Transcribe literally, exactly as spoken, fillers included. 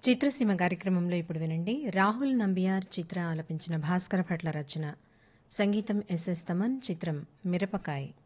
చిత్రసీమ కార్యక్రమంలో ఇప్పుడు వినండి. రాహుల్ నంబియార్ చిత్ర ఆలపించిన భాస్కర భట్ల రచన. సంగీతం ఎస్ఎస్ తమన్. చిత్రం మిరపకాయ్.